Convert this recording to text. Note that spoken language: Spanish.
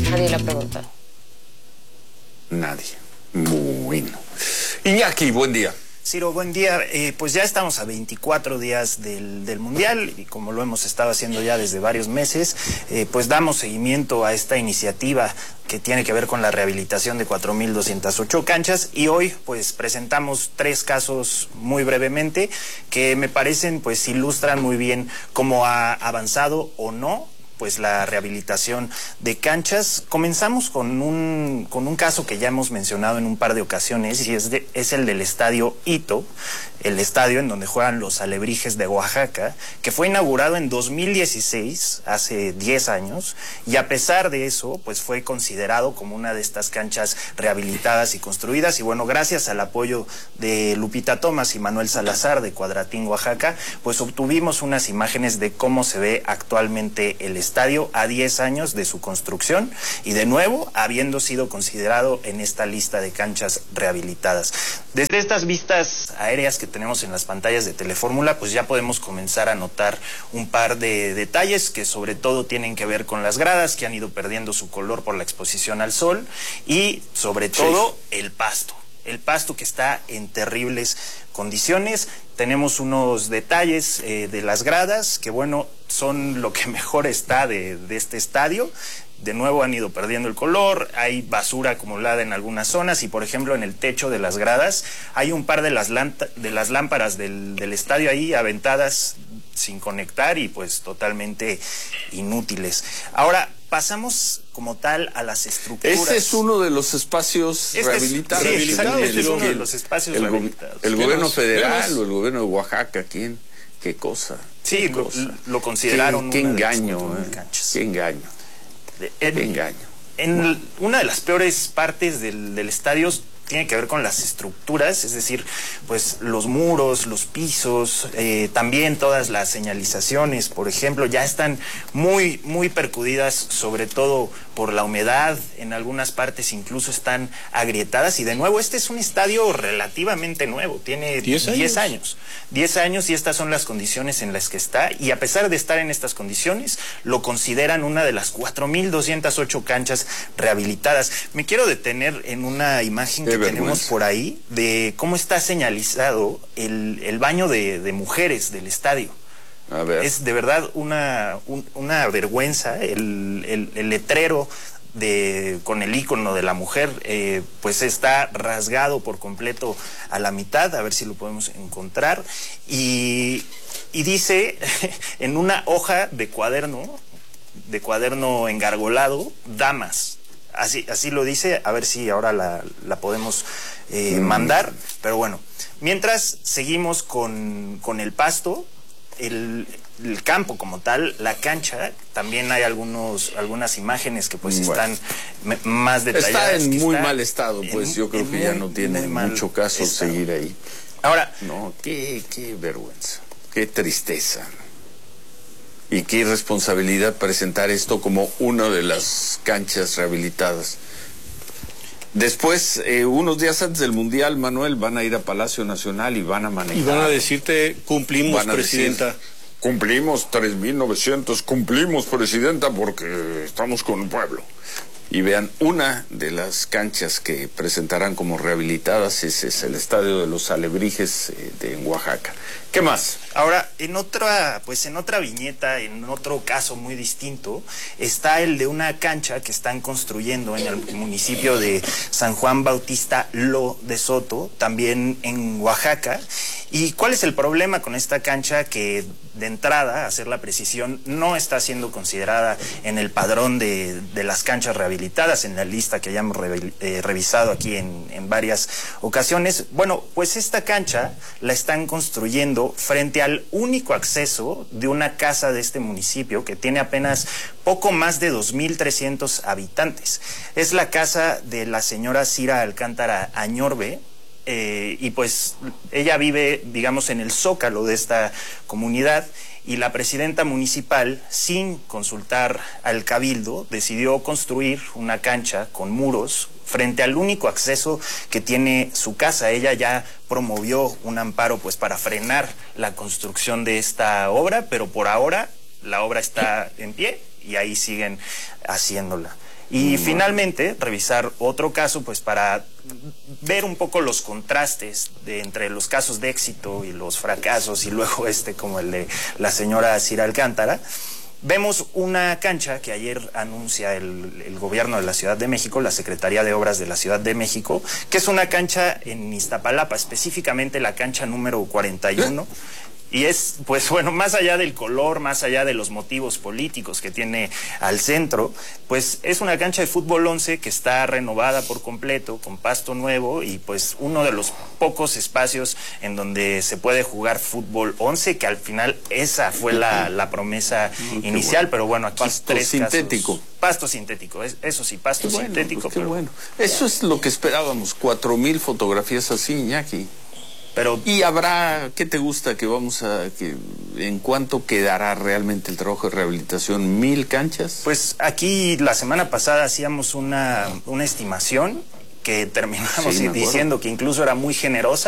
Nadie le ha preguntado. Nadie. Bueno. Iñaki, buen día. Ciro, buen día. Pues ya estamos a 24 días del Mundial y como lo hemos estado haciendo ya desde varios meses, pues damos seguimiento a esta iniciativa que tiene que ver con la rehabilitación de 4,208 canchas y hoy pues presentamos 3 casos muy brevemente que me parecen pues ilustran muy bien cómo ha avanzado o no pues la rehabilitación de canchas. Comenzamos con un caso que ya hemos mencionado en un par de ocasiones y es el del estadio Ito, el estadio en donde juegan los Alebrijes de Oaxaca, que fue inaugurado en 2016, hace 10 años, y a pesar de eso, pues fue considerado como una de estas canchas rehabilitadas y construidas, y bueno, gracias al apoyo de Lupita Thomas y Manuel Salazar de Cuadratín, Oaxaca, pues obtuvimos unas imágenes de cómo se ve actualmente el estadio a 10 años de su construcción, y de nuevo, habiendo sido considerado en esta lista de canchas rehabilitadas. Desde estas vistas aéreas que tenemos en las pantallas de Telefórmula, pues ya podemos comenzar a notar un par de detalles que sobre todo tienen que ver con las gradas que han ido perdiendo su color por la exposición al sol y sobre todo el pasto que está en terribles condiciones. Tenemos unos detalles de las gradas que bueno, son lo que mejor está de este estadio. De nuevo han ido perdiendo el color, hay basura acumulada en algunas zonas y por ejemplo en el techo de las gradas hay un par de las lámparas del estadio ahí aventadas sin conectar y pues totalmente inútiles. Ahora pasamos como tal a las estructuras. Ese es uno de los espacios rehabilitados. Sí, exactamente, es uno de los espacios rehabilitados. El gobierno federal o el gobierno de Oaxaca, ¿quién? ¿Qué cosa? Sí, lo consideraron qué engaño, qué engaño. En una de las peores partes del estadio tiene que ver con las estructuras, es decir, pues los muros, los pisos, también todas las señalizaciones, por ejemplo, ya están muy percudidas, sobre todo por la humedad, en algunas partes incluso están agrietadas y de nuevo este es un estadio relativamente nuevo, tiene 10 años. 10 años y estas son las condiciones en las que está y a pesar de estar en estas condiciones lo consideran una de las 4,208 canchas rehabilitadas. Me quiero detener en una imagen que tenemos por ahí de cómo está señalizado el baño de mujeres del estadio. A ver. Es de verdad una vergüenza el letrero con el icono de la mujer, pues está rasgado por completo a la mitad, a ver si lo podemos encontrar, y dice en una hoja de cuaderno engargolado, damas. Así lo dice, a ver si ahora la podemos mandar, pero bueno, mientras seguimos con el pasto, el campo como tal, la cancha, también hay algunas imágenes que pues están más detalladas. Está en muy mal estado, pues yo creo que ya no tiene mucho caso seguir ahí. Ahora, no, qué vergüenza, qué tristeza. Y qué irresponsabilidad presentar esto como una de las canchas rehabilitadas. Después, unos días antes del Mundial, Manuel, van a ir a Palacio Nacional y van a manejar. Y van a decirte, cumplimos, presidenta. Cumplimos 3,900, cumplimos, presidenta, porque estamos con el pueblo. Y vean, una de las canchas que presentarán como rehabilitadas es el estadio de los Alebrijes de Oaxaca. ¿Qué más? Ahora, en otra viñeta, en otro caso muy distinto, está el de una cancha que están construyendo en el municipio de San Juan Bautista Lo de Soto, también en Oaxaca. ¿Y cuál es el problema con esta cancha? Que de entrada, a hacer la precisión, no está siendo considerada en el padrón de las canchas rehabilitadas, en la lista que ya hemos revisado aquí en varias ocasiones. Bueno, pues esta cancha la están construyendo frente al único acceso de una casa de este municipio que tiene apenas poco más de 2,300 habitantes. Es la casa de la señora Cira Alcántara Añorbe, y pues ella vive, digamos, en el zócalo de esta comunidad y la presidenta municipal, sin consultar al cabildo, decidió construir una cancha con muros frente al único acceso que tiene su casa. Ella ya promovió un amparo pues para frenar la construcción de esta obra, pero por ahora la obra está en pie y ahí siguen haciéndola. Y finalmente, revisar otro caso, pues para ver un poco los contrastes entre los casos de éxito y los fracasos, y luego como el de la señora Cira Alcántara. Vemos una cancha que ayer anuncia el gobierno de la Ciudad de México, la Secretaría de Obras de la Ciudad de México, que es una cancha en Iztapalapa, específicamente la cancha número 41. Y es, pues bueno, más allá del color, más allá de los motivos políticos que tiene al centro, pues es una cancha de fútbol 11 que está renovada por completo, con pasto nuevo, y pues uno de los pocos espacios en donde se puede jugar fútbol 11, que al final esa fue la promesa inicial, bueno. Pero bueno, aquí pasto sintético. Casos. Pasto sintético, eso sí, pasto sintético. Pues pero bueno. Eso es lo que esperábamos, 4,000 fotografías así, Iñaki. Pero, ¿y habrá, qué te gusta en cuánto quedará realmente el trabajo de rehabilitación? ¿1,000 canchas? Pues aquí la semana pasada hacíamos una estimación que terminamos diciendo que incluso era muy generosa.